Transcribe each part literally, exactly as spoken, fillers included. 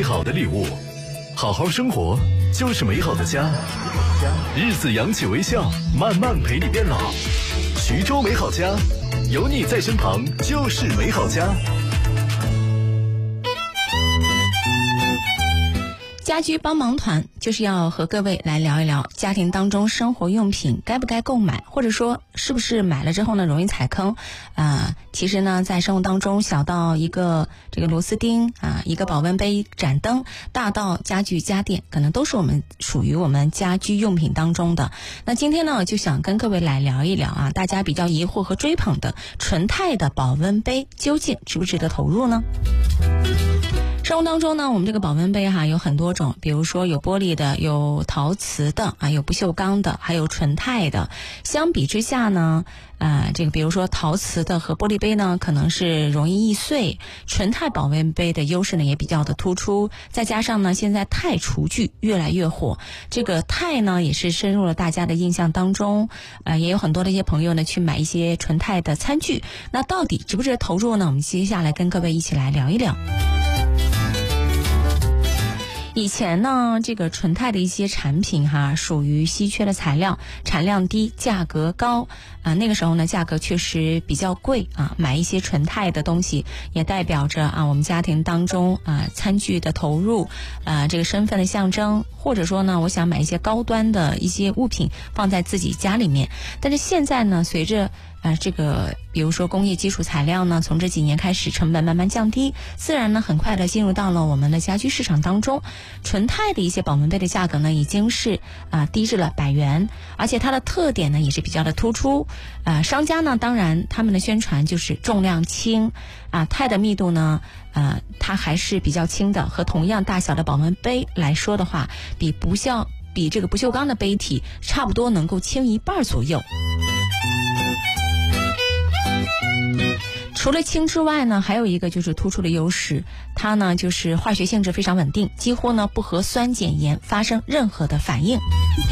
备好的礼物。好好生活就是美好的家，日子扬起微笑，慢慢陪你变老。徐州美好家，有你在身旁就是美好家。 家居帮忙团就是要和各位来聊一聊家庭当中生活用品该不该购买，或者说是不是买了之后呢容易踩坑啊、呃？其实呢在生活当中，小到一个这个螺丝钉啊，一个保温杯、盏灯，大到家具家电，可能都是我们属于我们家居用品当中的。那今天呢我就想跟各位来聊一聊啊，大家比较疑惑和追捧的纯钛的保温杯究竟值不值得投入呢？生活当中呢，我们这个保温杯哈有很多种，比如说有玻璃的，有陶瓷的啊，有不锈钢的，还有纯钛的。相比之下呢，呃，这个比如说陶瓷的和玻璃杯呢，可能是容易易碎，纯钛保温杯的优势呢也比较的突出。再加上呢，现在钛厨具越来越火，这个钛呢也是深入了大家的印象当中，呃，也有很多的一些朋友呢去买一些纯钛的餐具。那到底值不值得投入呢？我们接下来跟各位一起来聊一聊。以前呢，这个纯钛的一些产品哈，属于稀缺的材料，产量低，价格高啊。那个时候呢，价格确实比较贵啊。买一些纯钛的东西，也代表着啊，我们家庭当中啊，餐具的投入，啊，这个身份的象征，或者说呢，我想买一些高端的一些物品放在自己家里面。但是现在呢，随着呃，这个比如说工业基础材料呢，从这几年开始成本慢慢降低，自然呢很快的进入到了我们的家居市场当中。纯钛的一些保温杯的价格呢，已经是啊、呃、低至了百元，而且它的特点呢也是比较的突出。啊、呃，商家呢当然他们的宣传就是重量轻啊，钛的密度呢呃它还是比较轻的，和同样大小的保温杯来说的话，比不锈比这个不锈钢的杯体差不多能够轻一半左右。除了轻之外呢，还有一个就是突出的优势，它呢就是化学性质非常稳定，几乎呢不和酸碱盐发生任何的反应。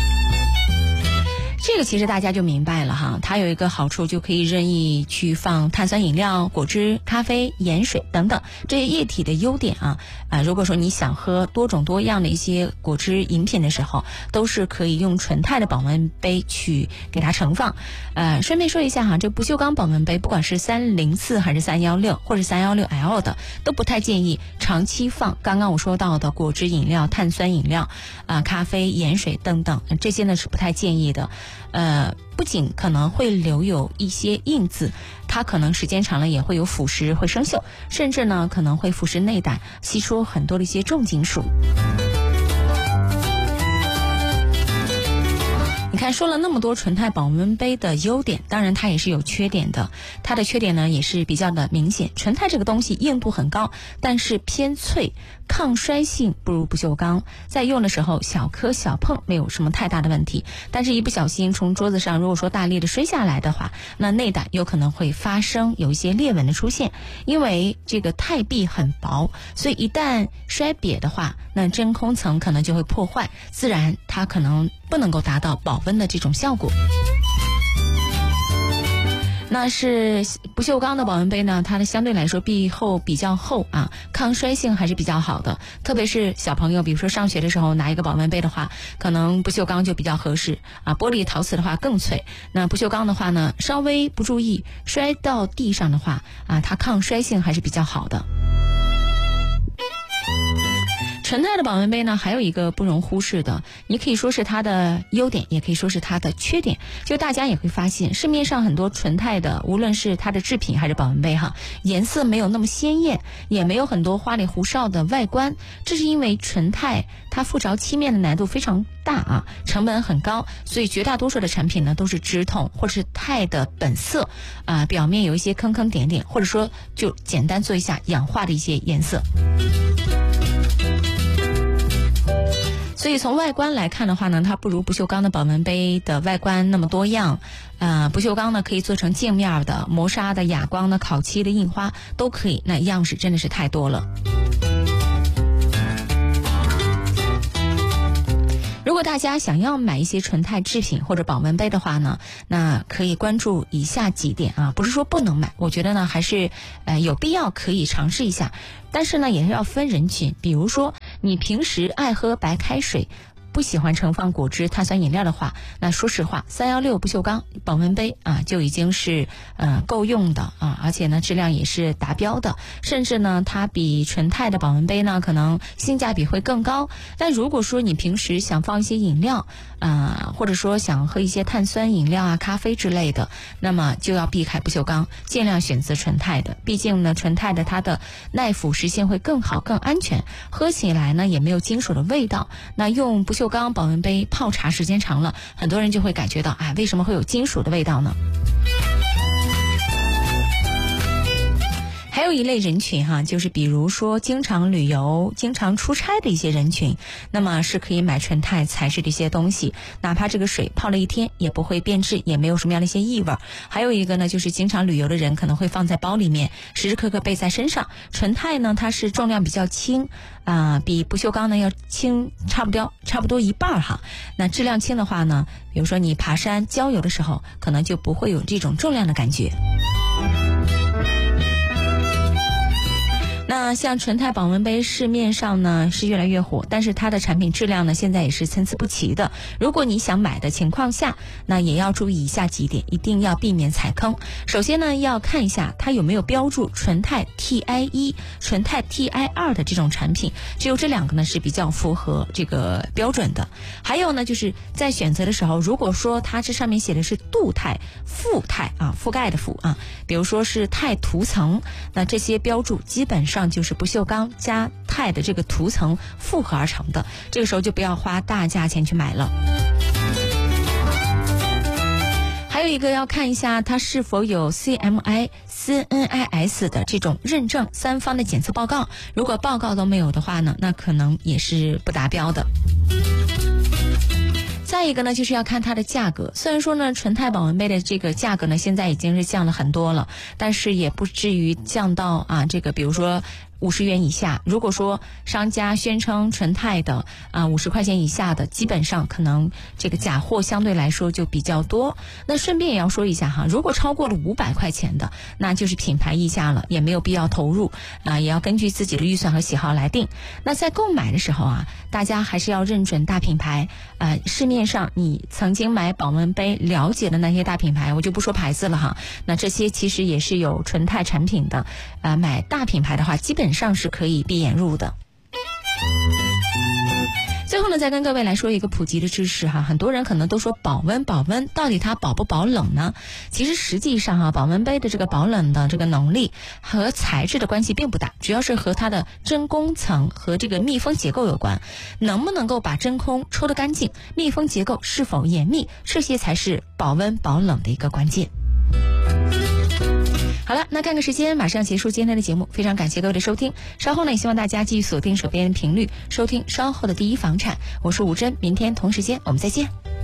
这个其实大家就明白了哈，它有一个好处，就可以任意去放碳酸饮料、果汁、咖啡、盐水等等这些液体的优点啊。啊，如果说你想喝多种多样的一些果汁饮品的时候，都是可以用纯钛的保温杯去给它盛放。呃，顺便说一下哈，这不锈钢保温杯，不管是三零四还是三一六或者三一六 L 的，都不太建议长期放刚刚我说到的果汁饮料、碳酸饮料啊、咖啡、盐水等等，这些呢是不太建议的。呃，不仅可能会留有一些印子，它可能时间长了也会有腐蚀，会生锈，甚至呢可能会腐蚀内胆，吸出很多的一些重金属。你看说了那么多纯钛保温杯的优点，当然它也是有缺点的。它的缺点呢也是比较的明显。纯钛这个东西硬度很高，但是偏脆，抗摔性不如不锈钢，在用的时候小磕小碰没有什么太大的问题，但是一不小心从桌子上如果说大力的摔下来的话，那内胆有可能会发生有一些裂纹的出现。因为这个钛壁很薄，所以一旦摔瘪的话，那真空层可能就会破坏，自然它可能不能够达到保温的这种效果。那是不锈钢的保温杯呢，它的相对来说壁厚比较厚啊，抗摔性还是比较好的。特别是小朋友，比如说上学的时候拿一个保温杯的话，可能不锈钢就比较合适啊。玻璃陶瓷的话更脆，那不锈钢的话呢，稍微不注意摔到地上的话啊，它抗摔性还是比较好的。纯钛的保温杯呢，还有一个不容忽视的，你可以说是它的优点，也可以说是它的缺点。就大家也会发现，市面上很多纯钛的，无论是它的制品还是保温杯哈，颜色没有那么鲜艳，也没有很多花里胡哨的外观。这是因为纯钛它复着漆面的难度非常大啊，成本很高，所以绝大多数的产品呢都是直筒或者是钛的本色啊、呃，表面有一些坑坑点点，或者说就简单做一下氧化的一些颜色。所以从外观来看的话呢，它不如不锈钢的保温杯的外观那么多样。呃，不锈钢呢可以做成镜面的、磨砂的、哑光的、烤漆的、印花都可以，那样式真的是太多了。如果大家想要买一些纯钛制品或者保温杯的话呢，那可以关注以下几点啊，不是说不能买，我觉得呢还是呃有必要可以尝试一下，但是呢也是要分人群。比如说你平时爱喝白开水，不喜欢盛放果汁、碳酸饮料的话，那说实话，三一六不锈钢保温杯啊就已经是呃够用的啊，而且呢质量也是达标的，甚至呢它比纯钛的保温杯呢可能性价比会更高。但如果说你平时想放一些饮料啊、呃，或者说想喝一些碳酸饮料啊、咖啡之类的，那么就要避开不锈钢，尽量选择纯钛的。毕竟呢，纯钛的它的耐腐蚀性会更好、更安全，喝起来呢也没有金属的味道。那用不锈钢保温杯泡茶时间长了，很多人就会感觉到，哎，为什么会有金属的味道呢？还有一类人群哈，就是比如说经常旅游、经常出差的一些人群，那么是可以买纯钛材质的一些东西，哪怕这个水泡了一天也不会变质，也没有什么样的一些异味。还有一个呢，就是经常旅游的人可能会放在包里面，时时刻刻背在身上。纯钛呢，它是重量比较轻啊、呃，比不锈钢呢要轻差不多差不多一半哈。那质量轻的话呢，比如说你爬山、郊游的时候，可能就不会有这种重量的感觉。那像纯钛保温杯市面上呢是越来越火，但是它的产品质量呢现在也是参差不齐的。如果你想买的情况下，那也要注意以下几点，一定要避免踩坑。首先呢，要看一下它有没有标注纯钛 T I 一、纯钛 T I 二的这种产品，只有这两个呢是比较符合这个标准的。还有呢，就是在选择的时候，如果说它这上面写的是镀钛、覆钛啊，覆盖的覆啊，比如说是钛涂层，那这些标注基本上就是不锈钢加钛的这个涂层复合而成的，这个时候就不要花大价钱去买了。还有一个要看一下它是否有 C M I、C N I S 的这种认证三方的检测报告，如果报告都没有的话呢，那可能也是不达标的。再一个呢，就是要看它的价格。虽然说呢，纯钛保温杯的这个价格呢，现在已经是降了很多了，但是也不至于降到啊，这个比如说五十元以下。如果说商家宣称纯钛的啊五十块钱以下的，基本上可能这个假货相对来说就比较多。那顺便也要说一下哈，如果超过了五百块钱的，那就是品牌溢价了，也没有必要投入啊，也要根据自己的预算和喜好来定。那在购买的时候啊，大家还是要认准大品牌啊，市面上你曾经买保温杯了解的那些大品牌，我就不说牌子了哈。那这些其实也是有纯钛产品的，呃，买大品牌的话，基本上是可以闭眼入的。最后呢，再跟各位来说一个普及的知识哈，很多人可能都说保温保温，到底它保不保冷呢？其实实际上哈，保温杯的这个保冷的这个能力和材质的关系并不大，主要是和它的真空层和这个密封结构有关，能不能够把真空抽得干净，密封结构是否严密，这些才是保温保冷的一个关键。好了，那看个时间，马上结束今天的节目，非常感谢各位的收听。稍后呢，也希望大家继续锁定手边频率，收听稍后的第一房产。我是吴珍，明天同时间我们再见。